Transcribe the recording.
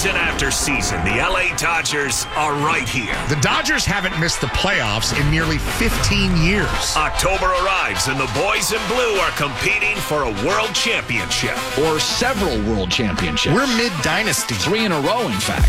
Season after season, the LA Dodgers are right here. The Dodgers haven't missed the playoffs in nearly 15 years. October arrives and the boys in blue are competing for a world championship. Or several world championships. We're mid-dynasty. 3 in a row, in fact.